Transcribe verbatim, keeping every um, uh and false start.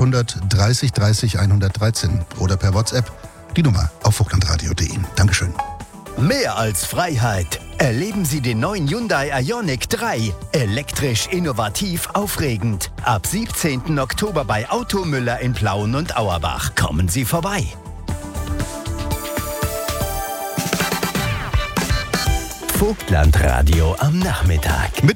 achthundert dreißig dreißig hundertdreizehn oder per WhatsApp die Nummer auf vogtlandradio punkt de. Dankeschön. Mehr als Freiheit. Erleben Sie den neuen Hyundai Ioniq drei. Elektrisch, innovativ, aufregend. Ab siebzehnten Oktober bei Automüller in Plauen und Auerbach. Kommen Sie vorbei. Vogtlandradio am Nachmittag. Mit